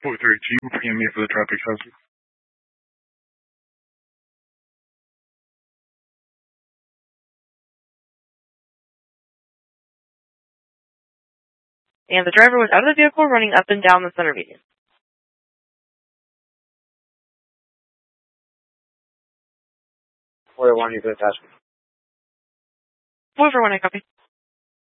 413, bringing me for the traffic hazard. And the driver was out of the vehicle running up and down the center median. 401, you can attach me. 441, I copy.